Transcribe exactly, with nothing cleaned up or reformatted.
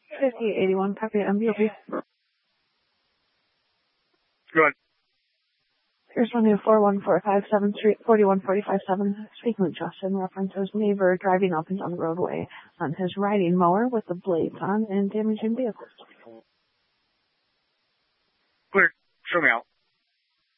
fifty eighty-one, copy M B O P. Good. Here's one new four one four five seventh Street, forty-one forty-five seven. Speaking with Justin, references neighbor driving up and down the roadway on his riding mower with the blades on and damaging vehicles. Clear. Show me out.